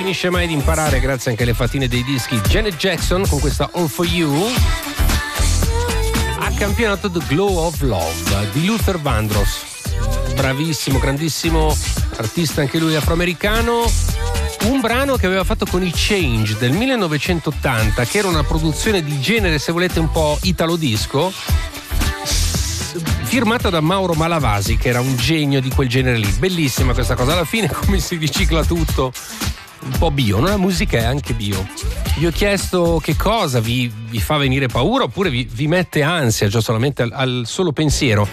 finisce mai di imparare grazie anche alle fatine dei dischi. Janet Jackson con questa All For You ha campionato The Glow of Love di Luther Vandross, bravissimo, grandissimo artista anche lui afroamericano. Un brano che aveva fatto con i Change del 1980, che era una produzione di genere, se volete, un po' italo disco, firmata da Mauro Malavasi, che era un genio di quel genere lì. Bellissima questa cosa, alla fine come si ricicla tutto, un po' bio, no? La musica è anche bio. Vi ho chiesto che cosa vi fa venire paura oppure vi mette ansia già solamente al solo pensiero.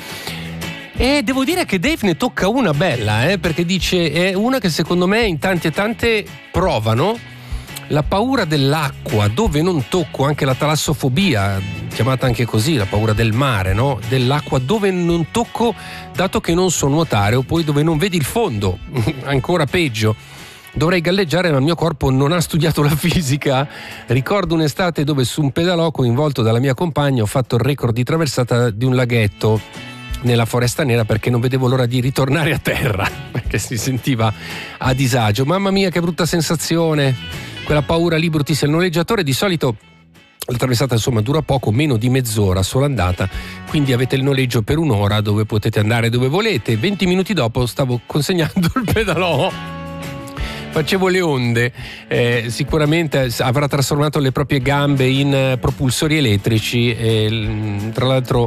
E devo dire che Dave ne tocca una bella, perché dice è una che secondo me in tanti e tante provano la paura dell'acqua, dove non tocco, anche la talassofobia, chiamata anche così, la paura del mare, no? Dell'acqua dove non tocco, dato che non so nuotare, o poi dove non vedi il fondo, ancora peggio. Dovrei galleggiare, ma il mio corpo non ha studiato la fisica. Ricordo un'estate dove su un pedalò coinvolto dalla mia compagna ho fatto il record di traversata di un laghetto nella Foresta Nera, perché non vedevo l'ora di ritornare a terra, perché si sentiva a disagio. Mamma mia, che brutta sensazione, quella paura lì bruttissima. Il noleggiatore di solito, la traversata insomma dura poco, meno di mezz'ora solo andata, quindi avete il noleggio per un'ora dove potete andare dove volete. 20 minuti dopo stavo consegnando il pedalò, facevo le onde, sicuramente avrà trasformato le proprie gambe in propulsori elettrici, tra l'altro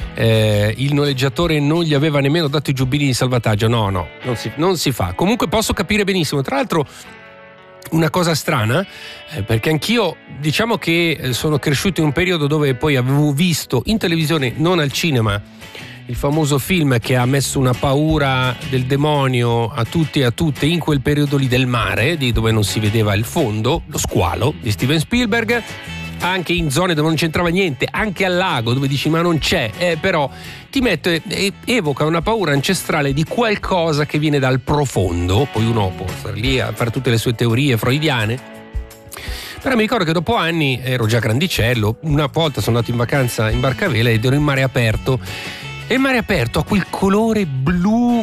il noleggiatore non gli aveva nemmeno dato i giubbini di salvataggio. No, non si fa. Comunque posso capire benissimo. Tra l'altro una cosa strana, perché anch'io diciamo che sono cresciuto in un periodo dove poi avevo visto in televisione, non al cinema, il famoso film che ha messo una paura del demonio a tutti e a tutte in quel periodo lì del mare, di dove non si vedeva il fondo, Lo squalo di Steven Spielberg, anche in zone dove non c'entrava niente, anche al lago dove dici ma non c'è, però ti mette, evoca una paura ancestrale di qualcosa che viene dal profondo. Poi uno può stare lì a fare tutte le sue teorie freudiane, però mi ricordo che dopo anni, ero già grandicello, una volta sono andato in vacanza in barcavela ed ero in mare aperto, e il mare aperto ha quel colore blu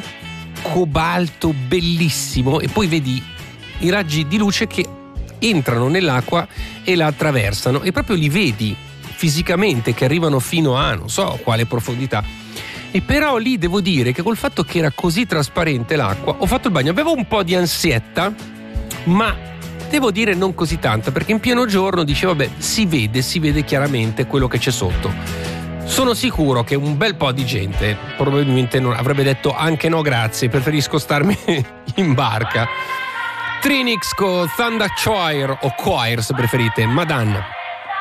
cobalto bellissimo, e poi vedi i raggi di luce che entrano nell'acqua e la attraversano, e proprio li vedi fisicamente che arrivano fino a non so quale profondità. E però lì devo dire che col fatto che era così trasparente l'acqua, ho fatto il bagno, avevo un po' di ansietta, ma devo dire non così tanta, perché in pieno giorno dicevo vabbè, si vede chiaramente quello che c'è sotto. Sono sicuro che un bel po' di gente probabilmente non avrebbe detto anche no grazie, preferisco starmi in barca. Trinix con Thunder Choir, o Choir se preferite, Madonna.